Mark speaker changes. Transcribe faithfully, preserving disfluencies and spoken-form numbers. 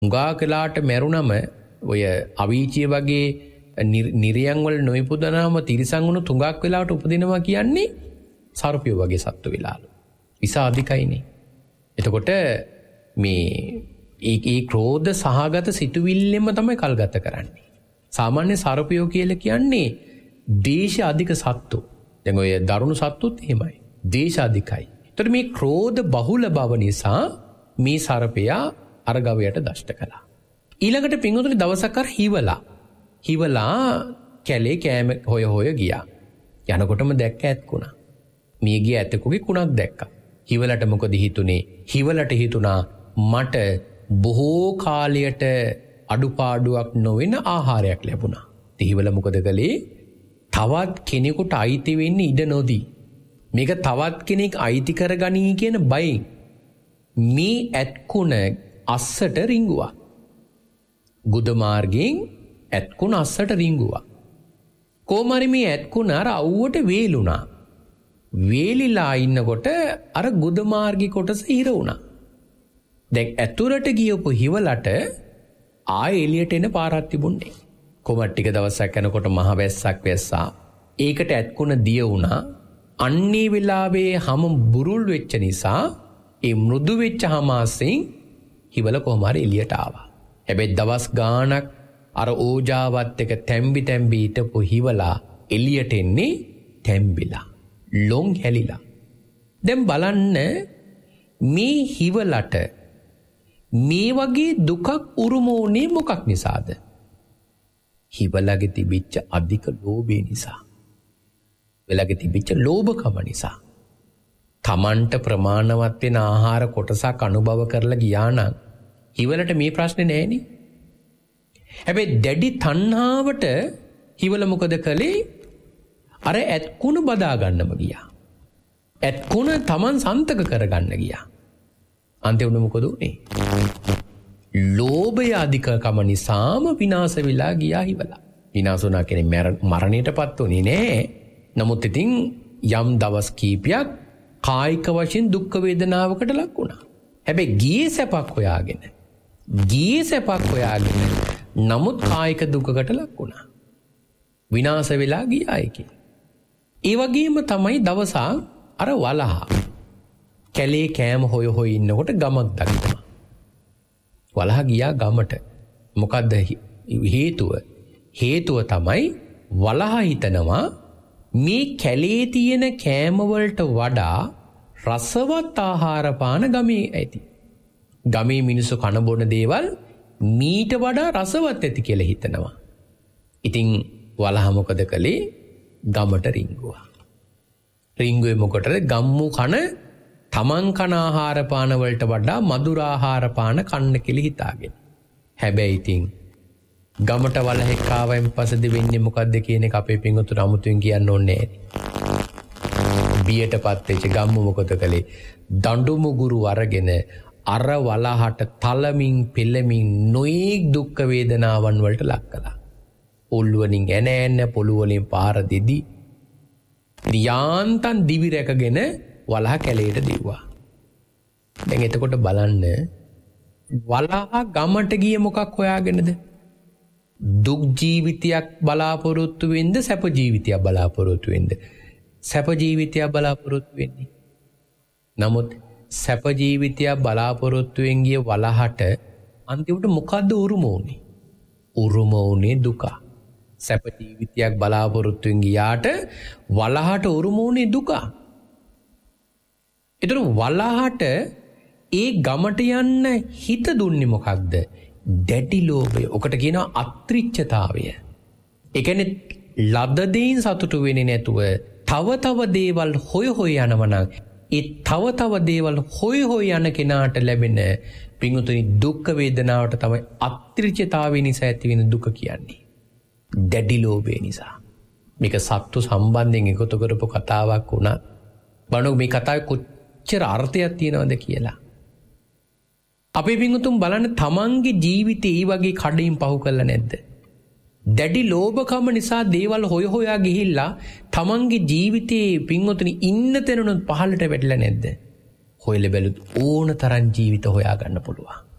Speaker 1: උගා කලාට මැරුණම ඔය අවීචිය වගේ නිරයන් වල නොයිපුදනම තිරිසන් වුණු තුඟක් වෙලාවට උපදිනවා කියන්නේ සර්පියෝ වගේ සත්තු වෙලාලු. විස අධිකයිනේ. එතකොට මේ ඒ ඒ ක්‍රෝධ සහගත සිතුවිල්ලෙම තමයි කල්ගත කරන්නේ. සාමාන්‍ය සර්පියෝ කියලා කියන්නේ දේශ අධික සත්තු. දැන් ඔය දරුණු සත්තුත් එහෙමයි. දේශ අධිකයි. එතකොට මේ ක්‍රෝධ බහුල බව නිසා මේ සර්පයා අර ගවයට දෂ්ට කළා. ඊළඟට පින්වතුනි දවසක් අර හිවලා හිවලා කැලේ කෑම හොය හොය ගියා. යනකොටම දැක්ක ඇත්කුණා. මේ ගිය ඇතෙකුගේ කුණක් දැක්කා. හිවලට මොකද හිතුනේ? හිවලට හිතුණා මට බොහෝ කාලයට අඩුපාඩුවක් නොවන ආහාරයක් ලැබුණා. හිවල මොකද කළේ? තවත් කෙනෙකුට අයිති වෙන්න ඉඩ නොදී මේක තවත් කෙනෙක් අයිති කරගනී කියන බයෙන් මේ ඇත්කුණ අස්සට රිංගුවා. ගුද මාර්ගයෙන් ඇත්කුණ අස්සට රිංගුවා. කොහොමරි මේ ඇත්කුණ අර අවුවට වේලුණා. වේලිලා ඉන්නකොට අර ගුද මාර්ගී කොටස හිර වුණා. දැන් ඇතුළට ගියපු හිවලට ආයෙ එළියට එන පාරක් තිබුණේ. කොමත් ටික දවසක් යනකොට මහ වැස්සක් වැස්සා. ඒකට ඇත්කුණ දිය වුණා. අන්නේ වෙලාවේ හැම බුරුල් වෙච්ච නිසා ඒ මෘදු වෙච්ච හමාසෙන් හිවල කොහොම හරි එළියට ආවා. හැබැයි දවස් ගාණක් අර ඕජාවත් එක තැම්බි තැම්බි හිටපු හිවලා එළියට එන්නේ තැම්බිලා. ලොන් හැලිලා. දැන් බලන්න මේ හිවලට මේ වගේ දුකක් උරුම වුණේ මොකක් නිසාද? හිවලගේ තිබිච්ච අධික ලෝභය නිසා. වෙලගේ තිබිච්ච ලෝභකම නිසා. තමන්ට ප්‍රමාණවත් වෙන ආහාර කොටසක් අනුභව කරලා ගියා නම් හිවලට මේ ප්‍රශ්නේ නෑනේ. හැබැයි දැඩි තණ්හාවට හිවල මොකද කළේ? අර ඇත්කුණ බදා ගන්නම ගියා. ඇත්කුණ තමන් සන්තක කරගන්න ගියා. අන්තිමට මොකද උනේ? ලෝභය අධිකකම නිසාම විනාශ වෙලා ගියා හිවලා. විනාශ වුණා කියන්නේ මරණයටපත් උනේ නෑ. නමුත් ඉතින් යම් දවස් කීපයක් කායික වශයෙන් දුක් වේදනාවකට ලක් වුණා. හැබැයි ගියේ සැපක් හොයාගෙන ගියේ සැපක් හොයාගෙන නමුත් කායික දුකකට ලක් වුණා. විනාශ වෙලා ගියා ඒකේ. ඒ වගේම තමයි දවසක් අර වලහා කැලේ කෑම හොය හොය ඉන්නකොට ගමක් දකිනවා. වලහා ගියා ගමට. මොකද්ද හේතුව? හේතුව තමයි වලහා හිතනවා මේ කැලේ තියෙන කෑම වලට වඩා රසවත් ආහාර පාන ගමේ ඇති. ගමේ මිනිස්සු කන බොන දේවල් මීට වඩා රසවත් ඇති කියලා හිතනවා. ඉතින් වලහා මොකද කළේ? ගමට රිංගුවා. රිංගුවේ මොකටද? ගම්මු කන තමන් කන ආහාර පාන වලට වඩා මధుර ආහාර පාන කන්න කියලා හිතාගෙන. හැබැයි ඉතින් ගමට වලහෙක් ආවයින් පස්සේ වෙන්නේ මොකද්ද කියන එක අපේ පින්වතුන් අමුතුවෙන් කියන්න ඕනේ නැහැ. බියටපත් වෙච්ච ගම්මු මොකද කළේ? දඬු මුගුරු අරගෙන අර වලහට තලමින් පෙළමින් නොයෙක් දුක් වේදනාවන් වලට ලක් කළා. ඔල්වලින් එන එන පොළු වලින් පාර දෙදි යාන්තම් දිවි රැකගෙන වලහ කැලේට දිව්වා. දැන් එතකොට බලන්න වලහ ගමට ගියේ මොකක් හොයාගෙනද? දුක් ජීවිතයක් බලාපොරොත්තු වෙන්න සැප ජීවිතයක් බලාපොරොත්තු වෙන්න. සැප ජීවිතයක් බලාපොරොත්තු වෙන්නේ. නමුත් සැප ජීවිතයක් බලාපොරොත්තු වෙන් ගිය වලහට අන්තිමට මොකද්ද උරුම වුනේ? උරුම වුනේ දුක. සැප ජීවිතයක් බලාපොරොත්තු වෙන් ගියාට වලහට උරුම වුනේ දුක. ඒතර වලහට ඒ ගමට යන්න හිත දුන්නේ මොකක්ද? දැඩි ලෝභය. ඔකට කියනවා අත්‍රිච්ඡතාවය. ඒ කියන්නේ ලද දෙයින් සතුටු වෙන්නේ නැතුව තව තව දේවල් හොය හොය යනවනම් ඒ තව තව දේවල් හොය හොය යන කෙනාට ලැබෙන පිංගුතුනි දුක් වේදනාවට තමයි අත්‍රිච්ඡතාවය නිසා ඇති වෙන දුක කියන්නේ. දැඩි ලෝභය නිසා. මේක සත්තු සම්බන්ධයෙන් එකතු කරපු කතාවක් වුණා. බලන්න මේ කතාවේ කොච්චර අර්ථයක් තියෙනවද කියලා. අපේ පිංගුතුන් බලන්න තමන්ගේ ජීවිතේ ඒ වගේ කඩින් පහු කළා නැද්ද? දැඩි ලෝභකම නිසා දේවල් හොය හොයා ගිහිල්ලා තමන්ගේ ජීවිතේ පිංගුතුනි ඉන්න තැනුත් පහළට වැටිලා නැද්ද? හොයලා බැලුවොත් ඕන තරම් ජීවිත හොයා ගන්න පුළුවන්.